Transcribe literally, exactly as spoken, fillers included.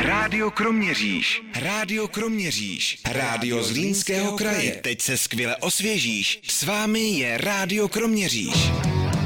Rádio Kroměříž. Rádio Kroměříž. Rádio Zlínského kraje. Teď se skvěle osvěžíš. S vámi je Rádio Kroměříž.